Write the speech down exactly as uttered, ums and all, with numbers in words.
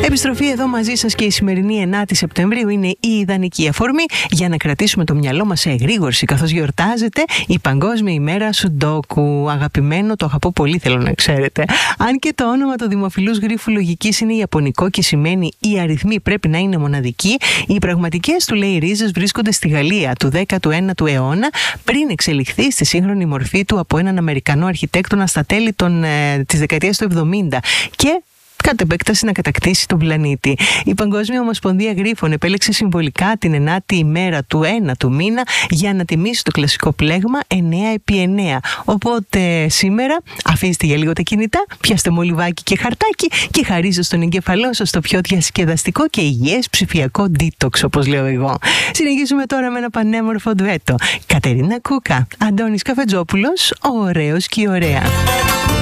Επιστροφή εδώ μαζί σας και η σημερινή ενάτη Σεπτεμβρίου είναι η ιδανική αφορμή για να κρατήσουμε το μυαλό μας σε εγρήγορση, καθώς γιορτάζεται η Παγκόσμια ημέρα Σουντόκου. Αγαπημένο, το αγαπώ πολύ, θέλω να ξέρετε. Αν και το όνομα του δημοφιλούς γρίφου λογικής είναι ιαπωνικό και σημαίνει οι αριθμοί πρέπει να είναι μοναδικοί, οι πραγματικές του λέει ρίζες βρίσκονται στη Γαλλία του δέκατου ένατου αιώνα, πριν εξελιχθεί στη σύγχρονη μορφή του από έναν Αμερικανό αρχιτέκτονα στα τέλη των, ε, της δεκαετίας του εβδομήντα και κατ' επέκταση να κατακτήσει τον πλανήτη. Η Παγκόσμια Ομοσπονδία Γρίφων επέλεξε συμβολικά την ενάτη ημέρα του ένατου μήνα για να τιμήσει το κλασικό πλέγμα εννέα επί εννέα. Οπότε σήμερα αφήστε για λίγο τα κινητά, πιάστε μολυβάκι και χαρτάκι και χαρίστε στον εγκεφαλό σας το πιο διασκεδαστικό και υγιές ψηφιακό detox, όπως λέω εγώ. Συνεχίζουμε τώρα με ένα πανέμορφο ντουέτο. Κατερίνα Κούκα, Αντώνης Καφετζόπουλος, ο ωραίος και η ωραία.